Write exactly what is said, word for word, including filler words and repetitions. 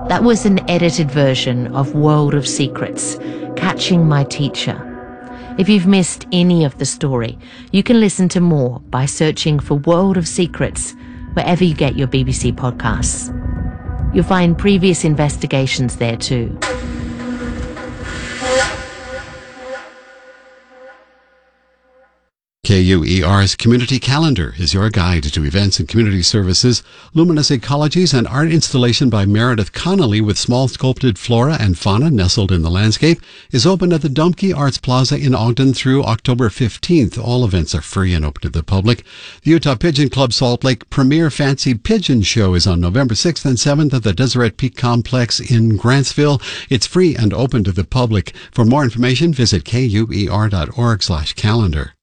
That was an edited version of World of Secrets, Catching My Teacher. If you've missed any of the story, you can listen to more by searching for World of Secrets wherever you get your B B C podcasts. You'll find previous investigations there too. K U E R's Community Calendar is your guide to events and community services. Luminous Ecologies, an art installation by Meredith Connolly with small sculpted flora and fauna nestled in the landscape, is open at the Dumpke Arts Plaza in Ogden through October fifteenth. All events are free and open to the public. The Utah Pigeon Club Salt Lake Premier Fancy Pigeon Show is on November sixth and seventh at the Deseret Peak Complex in Grantsville. It's free and open to the public. For more information, visit K U E R dot org slash calendar.